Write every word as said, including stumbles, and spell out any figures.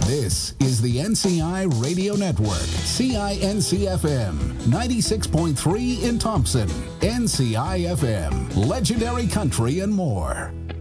This is the N C I Radio Network, C I N C F M, ninety-six point three in Thompson, N C I F M, Legendary Country and more.